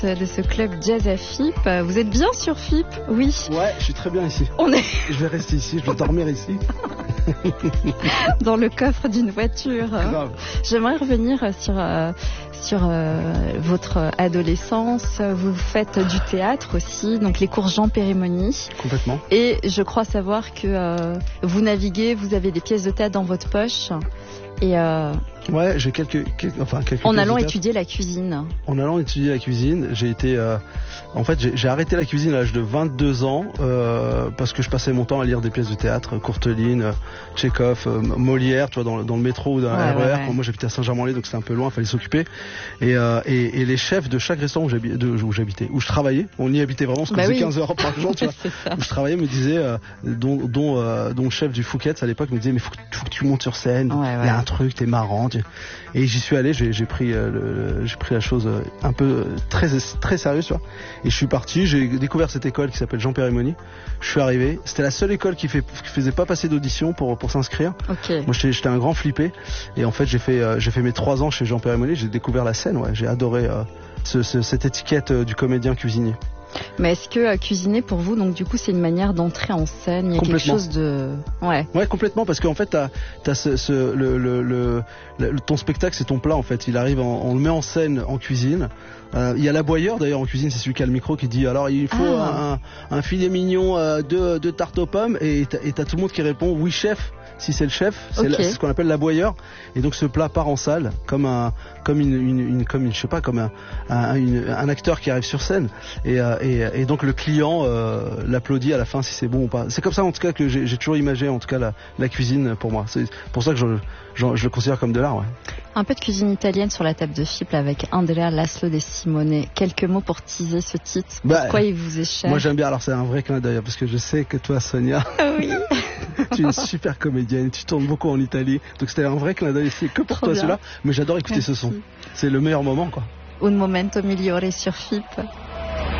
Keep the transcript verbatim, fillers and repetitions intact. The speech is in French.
de ce club jazz à F I P. Vous êtes bien sur F I P? Oui. Ouais, je suis très bien ici. On est... Je vais rester ici, je vais dormir ici. Dans le coffre d'une voiture. Grave. J'aimerais revenir sur, euh, sur euh, votre adolescence. Vous faites du théâtre aussi, donc les cours Jean Périmoni. Complètement. Et je crois savoir que euh, vous naviguez, vous avez des pièces de théâtre dans votre poche. Et euh, ouais, j'ai quelques, quelques, enfin quelques. En allant étudier la cuisine. En allant étudier la cuisine, j'ai été, euh, en fait, j'ai, j'ai arrêté la cuisine à l'âge de vingt-deux ans euh, parce que je passais mon temps à lire des pièces de théâtre, Courteline, euh, Tchekhov, euh, Molière, tu vois, dans, dans le métro ou dans ouais, le R E R. Ouais, ouais. Moi, j'habitais à Saint-Germain-en-Laye, donc c'était un peu loin, fallait s'occuper. Et, euh, et, et les chefs de chaque restaurant où j'habitais, de, où j'habitais, où je travaillais, on y habitait vraiment, parce qu'on bah faisait oui. quinze heures par jour, tu vois. Où je travaillais, me disait, euh, dont, dont, euh, dont le chef du Fouquet's à l'époque me disait, mais faut que, faut que tu montes sur scène, ouais, il y a ouais. un truc, t'es marrant. Tu... Et j'y suis allé, j'ai, j'ai pris, euh, le, j'ai pris la chose un peu euh, très, très sérieuse, tu vois. Et je suis parti, j'ai découvert cette école qui s'appelle Jean Périmoni. Je suis arrivé, c'était la seule école qui, fait, qui faisait pas passer d'audition pour, pour s'inscrire. Okay. Moi, j'étais, j'étais un grand flippé. Et en fait, j'ai fait, euh, j'ai fait mes trois ans chez Jean Périmoni. J'ai découvert la scène, ouais. J'ai adoré euh, ce, ce, cette étiquette euh, du comédien cuisinier. Mais est-ce que euh, cuisiner pour vous, donc du coup, c'est une manière d'entrer en scène? Il y a quelque chose de, ouais. Ouais, complètement, parce qu'en fait, t'as, t'as ce, ce, le, le, le, le, ton spectacle, c'est ton plat en fait. Il arrive, en, on le met en scène en cuisine. Euh, il y a l'aboyeur d'ailleurs en cuisine, c'est celui qui a le micro qui dit alors il faut ah. un, un filet mignon, euh, deux, deux tartes aux pommes, et t'as, et t'as tout le monde qui répond oui chef. Si c'est le chef, c'est, okay. la, c'est ce qu'on appelle l'aboyeur. Et donc ce plat part en salle comme un, comme une, une, une comme une, je sais pas, comme un, un, une, un acteur qui arrive sur scène. Et, et, et donc le client euh, l'applaudit à la fin si c'est bon ou pas. C'est comme ça en tout cas que j'ai, j'ai toujours imagé en tout cas la, la cuisine pour moi. C'est pour ça que je, je, je le considère comme de l'art. Ouais. Un peu de cuisine italienne sur la table de F I P avec Andrea Laszlo De Simone. Quelques mots pour teaser ce titre. Bah, pourquoi il vous est cher? Moi j'aime bien. Alors c'est un vrai clin d'œil parce que je sais que toi Sonia. Oui. Tu es une super comédienne, tu tournes beaucoup en Italie, donc c'était un vrai clin d'œil, c'est que pour Trop toi bien. Celui-là, mais j'adore écouter Merci. Ce son, c'est le meilleur moment quoi. Un momento migliore sur F I P.